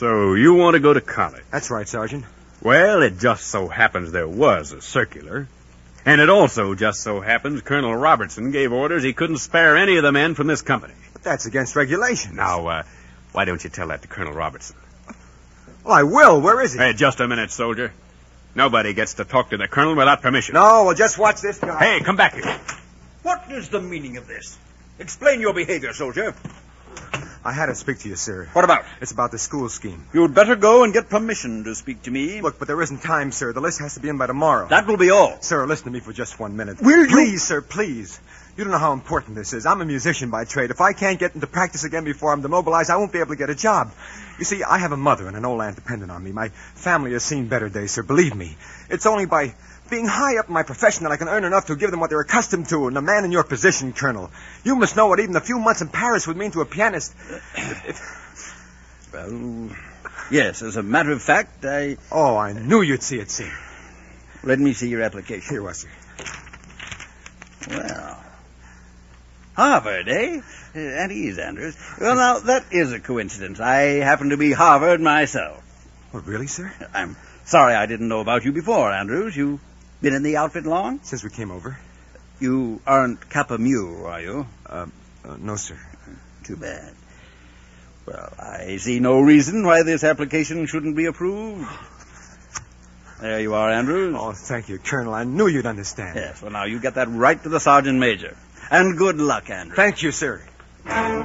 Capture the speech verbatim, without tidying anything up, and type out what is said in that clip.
So you want to go to college? That's right, Sergeant. Well, it just so happens there was a circular. And it also just so happens Colonel Robertson gave orders he couldn't spare any of the men from this company. But that's against regulations. Now, uh, why don't you tell that to Colonel Robertson? Well, I will. Where is he? Hey, just a minute, soldier. Nobody gets to talk to the colonel without permission. No, well, just watch this guy. Hey, come back here. What is the meaning of this? Explain your behavior, soldier. I had to speak to you, sir. What about? It's about the school scheme. You'd better go and get permission to speak to me. Look, but there isn't time, sir. The list has to be in by tomorrow. That will be all. Sir, listen to me for just one minute. Will you? Please, sir, please. You don't know how important this is. I'm a musician by trade. If I can't get into practice again before I'm demobilized, I won't be able to get a job. You see, I have a mother and an old aunt dependent on me. My family has seen better days, sir. Believe me. It's only by being high up in my profession that I can earn enough to give them what they're accustomed to. And a man in your position, Colonel, you must know what even a few months in Paris would mean to a pianist. If, if... Well, yes, as a matter of fact, I... Oh, I knew you'd see it, sir. Let me see your application. Here was, sir. Well... Harvard, eh? Uh, At ease, Andrews. Well, now, that is a coincidence. I happen to be Harvard myself. What, really, sir? I'm sorry I didn't know about you before, Andrews. You been in the outfit long? Since we came over? You aren't Kappa Mu, are you? Uh, uh, no, sir. Too bad. Well, I see no reason why this application shouldn't be approved. There you are, Andrews. Oh, thank you, Colonel. I knew you'd understand. Yes, well, now you get that right to the Sergeant Major. And good luck, Andrews. Thank you, sir.